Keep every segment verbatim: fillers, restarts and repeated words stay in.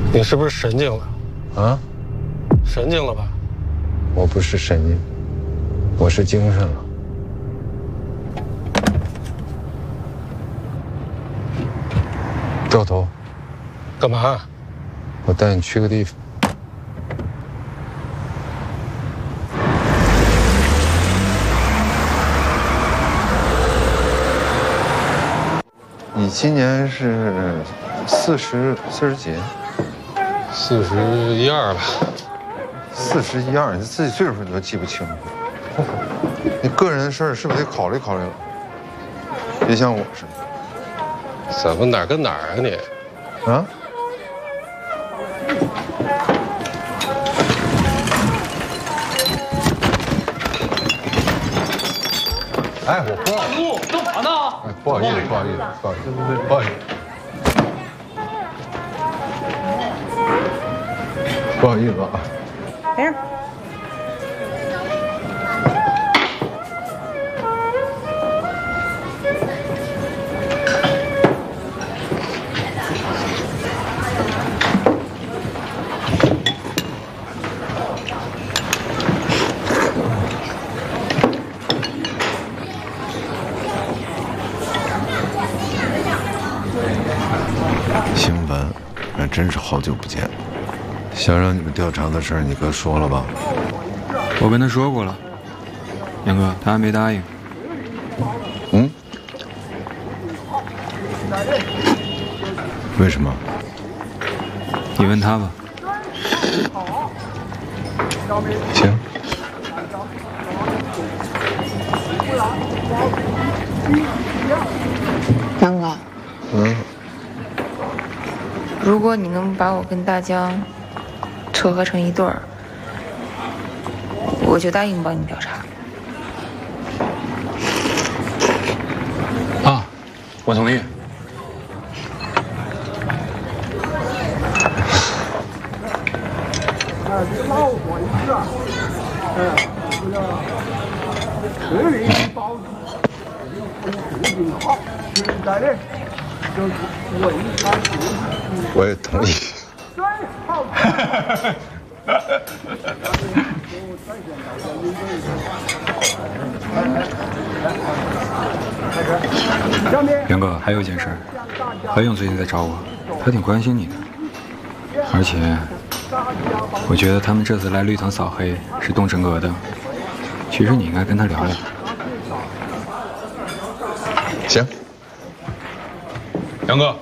你是不是神经了？ 啊？ 神经了吧？ 我不是神经，我是精神了。掉头。 干嘛？ 我带你去个地方。你今年是四十四十几？ 四十一二吧。 四十一二，你自己岁数你都记不清。你个人的事儿是不是得考虑考虑了？别像我似的。 怎么哪儿跟哪儿啊你？ 啊？哎，我不好意思， 干嘛呢？ 哎，不好意思，不好意思，不好意思，不好意思，不好意思啊。 没事。 兴文，那真是好久不见。想让你们调查的事儿，你哥说了吧？ 我跟他说过了，杨哥，他还没答应。 嗯？为什么？ 你问他吧。 行。 杨哥。 嗯。 如果你能把我跟大江撮合成一对儿，我就答应帮你调查。 啊，我同意。 我也同意。 杨哥，还有一件事，何勇最近在找我，他挺关心你的，而且我觉得他们这次来绿藤扫黑是动真格的，其实你应该跟他聊聊。 行。 杨哥。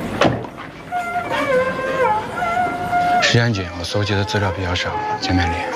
时间紧，我搜集的资料比较少，见面礼。